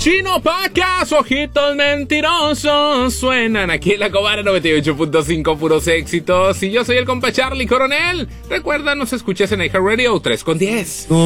chino pacas, ojitos mentirosos. Suenan aquí en la Cobara 98.5, puros éxitos. Y yo soy el compa Charlie Coronel. Recuerda, nos escuchas en iHeartRadio 3 con 10.